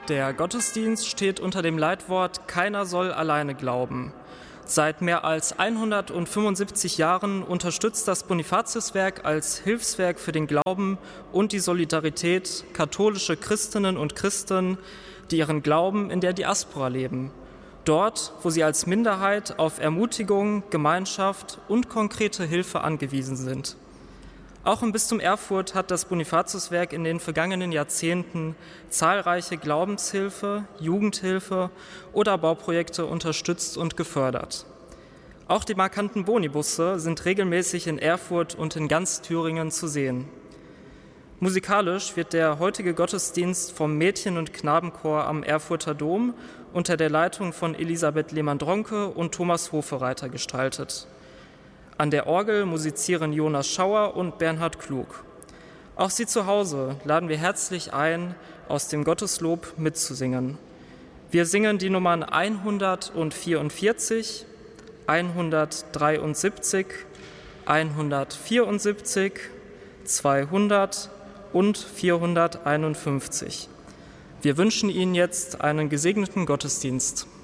Der Gottesdienst steht unter dem Leitwort „Keiner soll alleine glauben". Seit mehr als 175 Jahren unterstützt das Bonifatiuswerk als Hilfswerk für den Glauben und die Solidarität katholische Christinnen und Christen, die ihren Glauben in der Diaspora leben. Dort, wo sie als Minderheit auf Ermutigung, Gemeinschaft und konkrete Hilfe angewiesen sind. Auch im Bistum Erfurt hat das Bonifatiuswerk in den vergangenen Jahrzehnten zahlreiche Glaubenshilfe, Jugendhilfe oder Bauprojekte unterstützt und gefördert. Auch die markanten Bonibusse sind regelmäßig in Erfurt und in ganz Thüringen zu sehen. Musikalisch wird der heutige Gottesdienst vom Mädchen- und Knabenchor am Erfurter Dom unter der Leitung von Elisabeth Lehmann-Dronke und Thomas Hofereiter gestaltet. An der Orgel musizieren Jonas Schauer und Bernhard Klug. Auch Sie zu Hause laden wir herzlich ein, aus dem Gotteslob mitzusingen. Wir singen die Nummern 144, 173, 174, 200 und 451. Wir wünschen Ihnen jetzt einen gesegneten Gottesdienst.